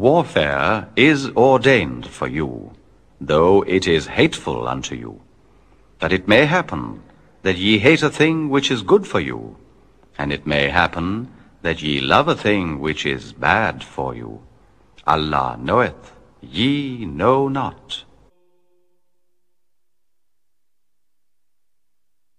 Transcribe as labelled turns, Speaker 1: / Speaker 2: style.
Speaker 1: warfare is ordained for you, though it is hateful unto you, that it may happen that ye hate a thing which is good for you, and it may happen that ye love a thing which is bad for you. Allah knoweth, ye know not.